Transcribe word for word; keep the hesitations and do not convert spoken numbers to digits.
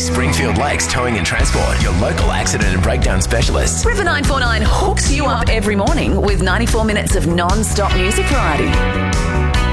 Springfield Lakes Towing and Transport, your local accident and breakdown specialists. River nine four nine hooks you up every morning with ninety-four minutes of non-stop music variety.